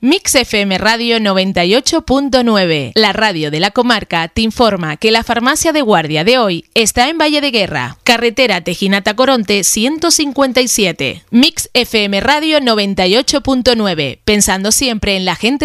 Mix FM Radio 98.9, la radio de la comarca, te informa que la farmacia de guardia de hoy está en Valle de Guerra, carretera Tejinata-Coronte 157. Mix FM Radio 98.9, pensando siempre en la gente